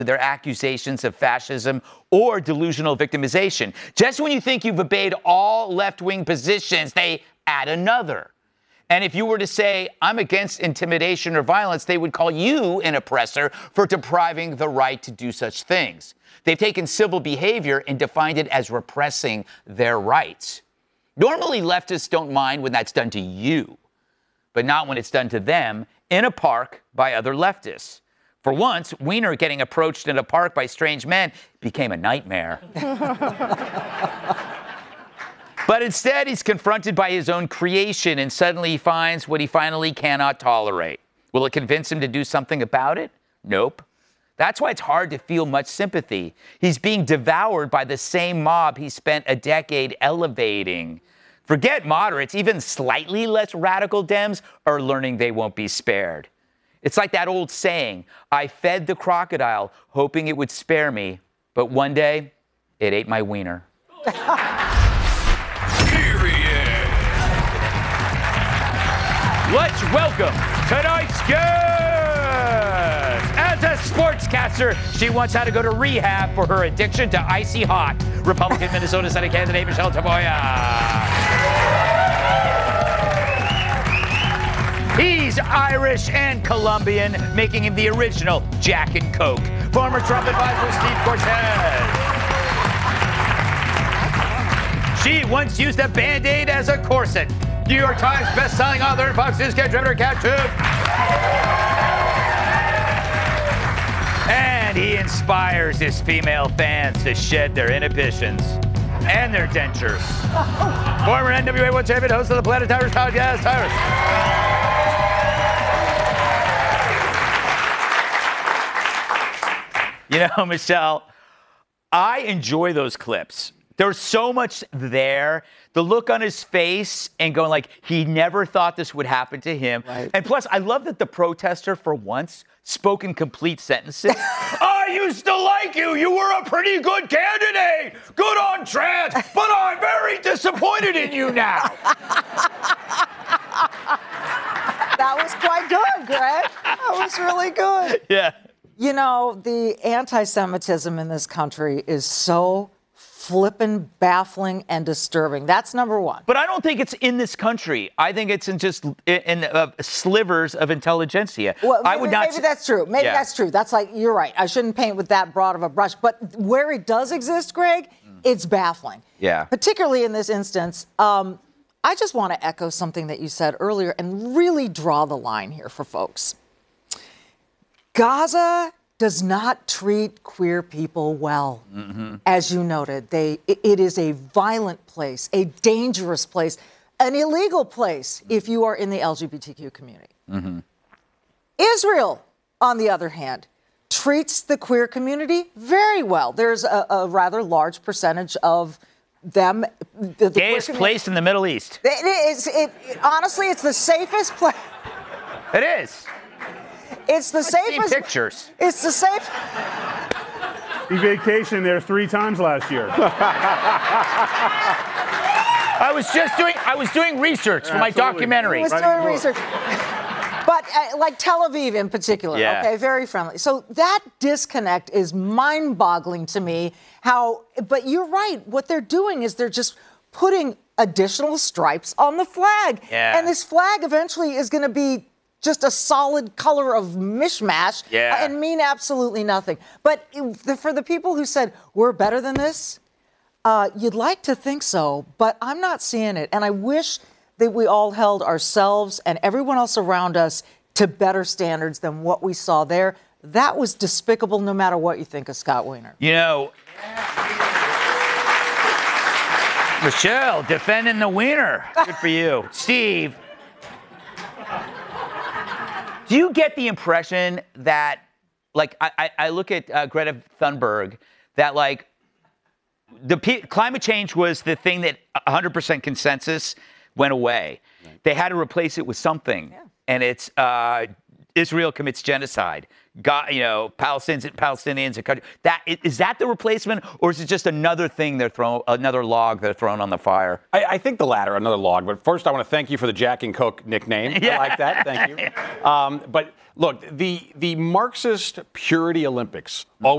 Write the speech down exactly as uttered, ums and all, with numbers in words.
their accusations of fascism or delusional victimization. Just when you think you've obeyed all left-wing positions, they add another. And if you were to say, I'm against intimidation or violence, they would call you an oppressor for depriving the right to do such things. They've taken civil behavior and defined it as repressing their rights. Normally, leftists don't mind when that's done to you, but not when it's done to them in a park by other leftists. For once, Weiner getting approached in a park by strange men became a nightmare. But instead, he's confronted by his own creation, and suddenly he finds what he finally cannot tolerate. Will it convince him to do something about it? Nope. That's why it's hard to feel much sympathy. He's being devoured by the same mob he spent a decade elevating. Forget moderates, even slightly less radical Dems are learning they won't be spared. It's like that old saying, I fed the crocodile hoping it would spare me, but one day it ate my wiener. Let's welcome tonight's guest. As a sportscaster, she once had to go to rehab for her addiction to icy hot. Republican Minnesota Senate candidate Michelle Tafoya. He's Irish and Colombian, making him the original Jack and Coke. Former Trump advisor Steve Cortez. She once used a Band-Aid as a corset. New York Times best-selling author and Fox News contributor Kat Chook. And he inspires his female fans to shed their inhibitions and their dentures. Former N W A one champion, host of the Planet Tyrus podcast, Tyrus. You know, Michelle, I enjoy those clips. There's so much there. The look on his face and going like, he never thought this would happen to him. Right. And plus, I love that the protester, for once, spoke in complete sentences. I used to like you. You were a pretty good candidate. Good on trans. But I'm very disappointed in you now. That was quite good, Greg. That was really good. Yeah. You know, the anti-Semitism in this country is so flippin' baffling and disturbing. That's number one. But I don't think it's in this country. I think it's in just in, in uh, slivers of intelligentsia. Well, I maybe, would not. Maybe that's true. Maybe yeah. that's true. That's like, you're right. I shouldn't paint with that broad of a brush. But where it does exist, Greg, mm. it's baffling. Yeah. Particularly in this instance. Um, I just want to echo something that you said earlier and really draw the line here for folks. Gaza does not treat queer people well. Mm-hmm. As you noted, they it is a violent place, a dangerous place, an illegal place if you are in the L G B T Q community. Mm-hmm. Israel, on the other hand, treats the queer community very well. There's a, a rather large percentage of them. The, the Gayest place in the Middle East. It is. It, it, honestly, it's the safest place. It is. It's the I've safest. seen pictures. It's the safe. He vacationed there three times last year. I was just doing. I was doing research for my Absolutely. documentary. He was Writing doing book. research. But uh, like Tel Aviv in particular, Yeah. okay, very friendly. So that disconnect is mind-boggling to me. How? But you're right. What they're doing is they're just putting additional stripes on the flag, Yeah. and this flag eventually is going to be just a solid color of mishmash Yeah. uh, and mean absolutely nothing. But it, the, for the people who said, we're better than this, uh, you'd like to think so, but I'm not seeing it. And I wish that we all held ourselves and everyone else around us to better standards than what we saw there. That was despicable no matter what you think of Scott Weiner. You know, Michelle, defending the wiener. Good for you. Steve, do you get the impression that, like, I, I, I look at uh, Greta Thunberg, that, like, the p- climate change was the thing that one hundred percent consensus went away. Right. They had to replace it with something. Yeah. And it's uh, Israel commits genocide. God, you know, Palestinians, Palestinians, a country. That is that the replacement, or is it just another thing they're throwing, another log they're throwing on the fire? I, I think the latter, another log. But first, I want to thank you for the Jack and Coke nickname. Yeah. I like that. Thank you. Um, but look, the the Marxist purity Olympics always